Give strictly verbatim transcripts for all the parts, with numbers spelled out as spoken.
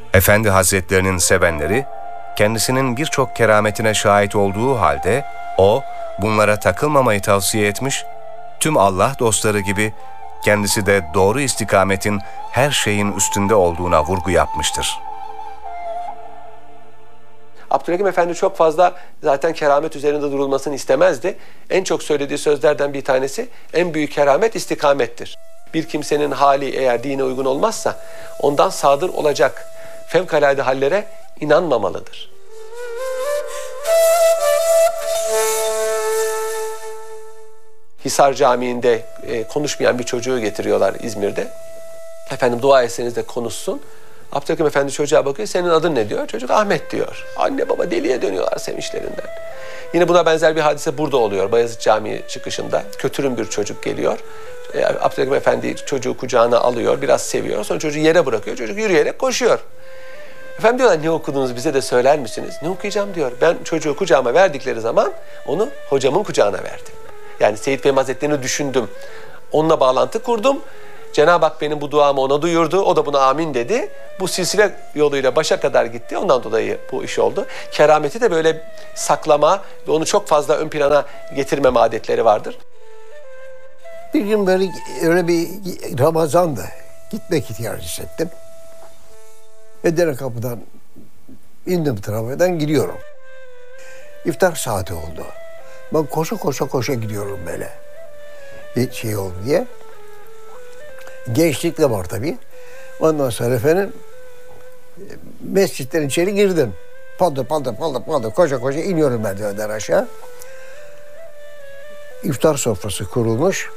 Efendi Hazretlerinin sevenleri, kendisinin birçok kerametine şahit olduğu halde o, bunlara takılmamayı tavsiye etmiş, tüm Allah dostları gibi kendisi de doğru istikametin her şeyin üstünde olduğuna vurgu yapmıştır. Abdülhakim Efendi çok fazla zaten keramet üzerinde durulmasını istemezdi. En çok söylediği sözlerden bir tanesi, en büyük keramet istikamettir. Bir kimsenin hali eğer dine uygun olmazsa ondan sadır olacak fevkalade hallere inanmamalıdır. Hisar Camii'nde e, konuşmayan bir çocuğu getiriyorlar İzmir'de. Efendim dua etseniz de konuşsun. Abdülhakim Efendi çocuğa bakıyor, senin adın ne diyor? Çocuk Ahmet diyor. Anne baba deliye dönüyorlar sevinçlerinden. Yine buna benzer bir hadise burada oluyor. Bayezid Camii çıkışında kötürüm bir çocuk geliyor. E, Abdülhakim Efendi çocuğu kucağına alıyor, biraz seviyor. Sonra çocuğu yere bırakıyor, çocuk yürüyerek koşuyor. Efendim diyorlar, ne okudunuz bize de söyler misiniz? Ne okuyacağım diyor. Ben çocuğu kucağıma verdikleri zaman onu hocamın kucağına verdim. Yani Seyyid Fehmi Hazretleri'ni düşündüm. Onunla bağlantı kurdum. Cenab-ı Hak benim bu duamı ona duyurdu. O da buna amin dedi. Bu silsile yoluyla başa kadar gitti. Ondan dolayı bu iş oldu. Kerameti de böyle saklama ve onu çok fazla ön plana getirmeme adetleri vardır. Bir gün böyle öyle bir Ramazan'da gitmek ihtiyacı hissettim. Medine kapıdan indim, tramvaydan gidiyorum. İftar saati oldu. Ben koşa koşa koşa gidiyorum böyle. Bir şey oldu diye. Gençlik de var tabii. Ondan sonra efendim mescitten içeri girdim. Paldır paldır paldır paldır koşa koşa iniyorum merdivenden aşağı. İftar sofrası kurulmuş.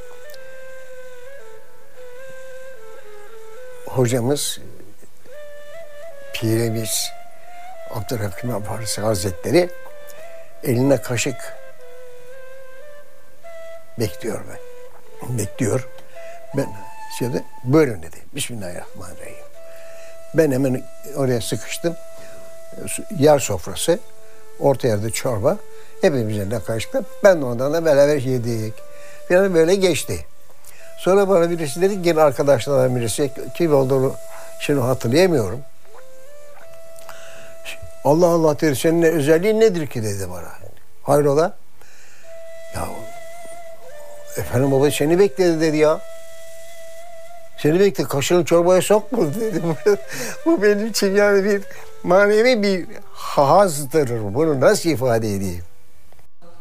Hocamız, pirimiz Abdülhakim Efendi Hazretleri eline kaşık bekliyor ben. Bekliyor. Ben şimdi buyurun dedi. Bismillahirrahmanirrahim. Ben hemen oraya sıkıştım. Yer sofrası, orta yerde çorba. Hepimizin de kaşıkla. Ben de ondan da beraber yedik. Yani böyle geçti. Sonra bana birisi dedi ki arkadaşlardan birisi, kim olduğunu şimdi hatırlayamıyorum. Allah Allah dedi, senin özelliğin nedir ki dedi bana. Hayrola? Ya efendim baba seni bekledi dedi ya. Seni bekle, kaşığını çorbaya sokma dedi. Bu benim için yani bir manevi bir hazdır. Bunu nasıl ifade edeyim?